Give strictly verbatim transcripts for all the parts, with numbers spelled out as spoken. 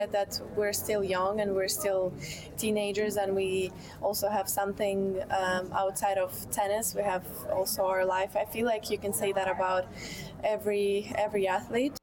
that we're still young and we're still teenagers, and we also have something um, outside of tennis. We have also our life. I feel like you can say that about every every athlete.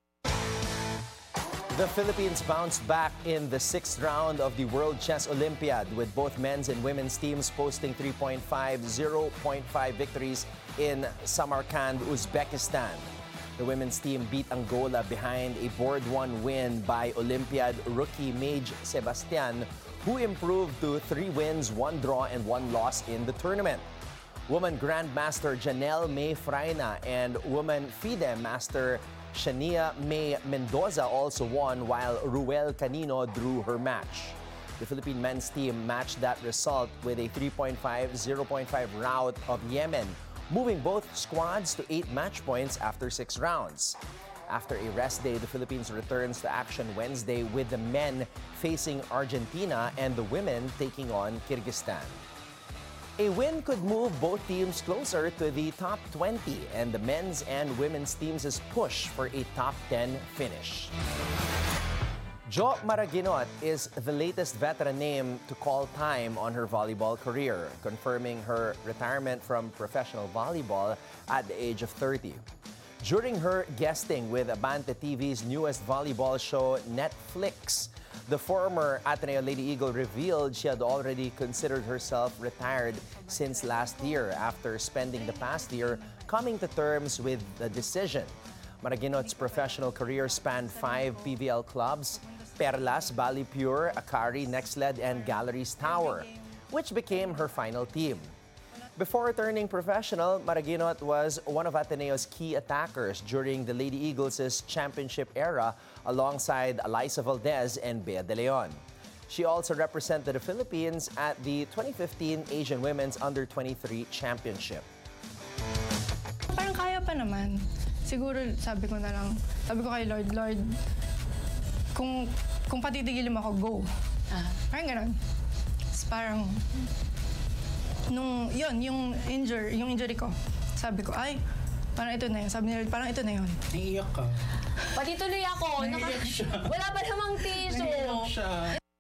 The Philippines bounced back in the sixth round of the World Chess Olympiad, with both men's and women's teams posting three point five, zero point five victories in Samarkand, Uzbekistan. The women's team beat Angola behind a board one win by Olympiad rookie Mage Sebastian, who improved to three wins, one draw, and one loss in the tournament. Woman Grandmaster Janelle May Fraina and woman FIDE Master Shania May Mendoza also won, while Ruel Canino drew her match. The Philippine men's team matched that result with a three point five, zero point five rout of Yemen, moving both squads to eight match points after six rounds. After a rest day, the Philippines returns to action Wednesday, with the men facing Argentina and the women taking on Kyrgyzstan. A win could move both teams closer to the top twenty and the men's and women's teams' push for a top ten finish. Jo Maraguinot is the latest veteran name to call time on her volleyball career, confirming her retirement from professional volleyball at the age of thirty. During her guesting with Abante T V's newest volleyball show, Netflix, the former Ateneo Lady Eagle revealed she had already considered herself retired since last year, after spending the past year coming to terms with the decision. Maraguinot's professional career spanned five P V L clubs: Perlas, Bali Pure, Akari, Nextled, and Galleries Tower, which became her final team. Before turning professional, Maraguinot was one of Ateneo's key attackers during the Lady Eagles' championship era, alongside Alyssa Valdez and Bea De Leon. She also represented the Philippines at the twenty fifteen Asian Women's Under twenty-three Championship. Parang kaya pa naman. Siguro sabi ko na lang, sabi ko kay Lord, Lord, kung, kung patitigilin mo ako, go. Ah. Parang ganun. Parang, nung, yun, yung injury, yung injury ko, sabi ko, ay, parang ito na yun. Sabi nila, parang ito na yun. Naiiyak ka. Pati tuloy ako. Naiiyak siya. Wala pa namang tissue. Naiiyak siya.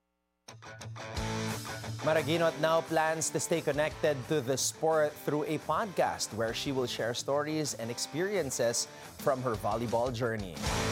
Maraguinot now plans to stay connected to the sport through a podcast where she will share stories and experiences from her volleyball journey.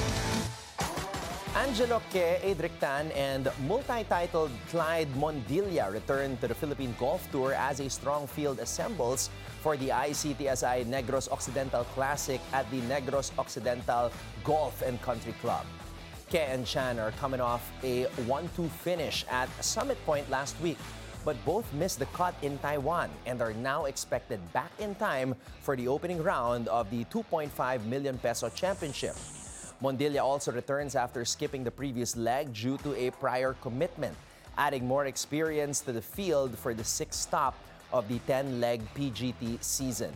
Angelo Ke Edrictan and multi-titled Clyde Mondilla return to the Philippine Golf Tour as a strong field assembles for the I C T S I Negros Occidental Classic at the Negros Occidental Golf and Country Club. Ke and Chan are coming off a one two finish at Summit Point last week, but both missed the cut in Taiwan and are now expected back in time for the opening round of the two point five million peso championship. Mondilla also returns after skipping the previous leg due to a prior commitment, adding more experience to the field for the sixth stop of the ten-leg P G T season.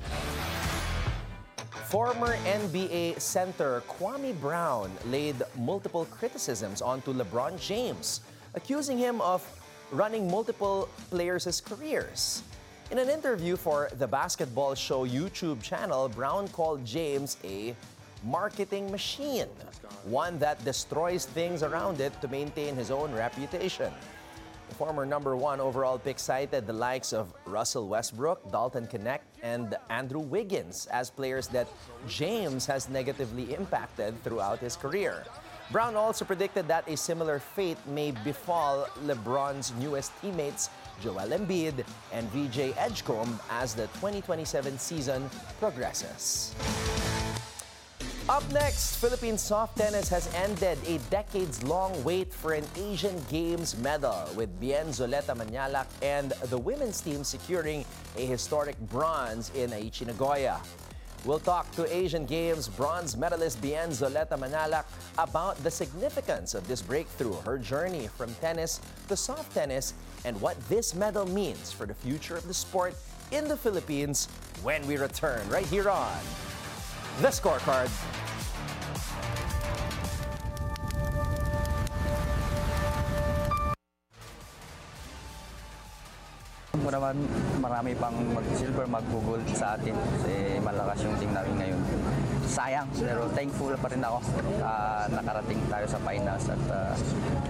Former N B A center Kwame Brown laid multiple criticisms onto LeBron James, accusing him of running multiple players' careers. In an interview for the Basketball Show YouTube channel, Brown called James a marketing machine, one that destroys things around it to maintain his own reputation. The former number one overall pick cited the likes of Russell Westbrook, Dalton Knecht, and Andrew Wiggins as players that James has negatively impacted throughout his career. Brown also predicted that a similar fate may befall LeBron's newest teammates, Joel Embiid and V J Edgecombe, as the twenty twenty-seven season progresses. Up next, Philippine soft tennis has ended a decades-long wait for an Asian Games medal, with Bien Zoleta Manyalak and the women's team securing a historic bronze in Aichi, Nagoya. We'll talk to Asian Games bronze medalist Bien Zoleta Manyalak about the significance of this breakthrough, her journey from tennis to soft tennis, and what this medal means for the future of the sport in the Philippines when we return right here on The Scorecard. Mo naman marami pang mag-silver, mag-gold sa atin kasi malakas yung team namin ngayon. Sayang, pero thankful pa rin ako uh, nakarating tayo sa finals at uh,